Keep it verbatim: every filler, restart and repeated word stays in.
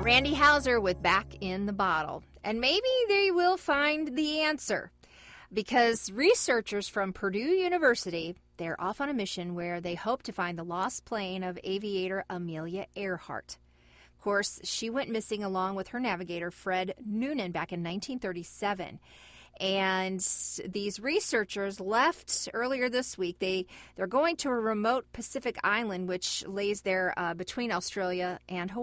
Randy Hauser with Back in the Bottle. And maybe they will find the answer because researchers from Purdue University, they're off on a mission where they hope to find the lost plane of aviator Amelia Earhart. Of course, she went missing along with her navigator, Fred Noonan, back in nineteen thirty-seven. And these researchers left earlier this week. They, they're going to a remote Pacific island, which lays there uh, between Australia and Hawaii.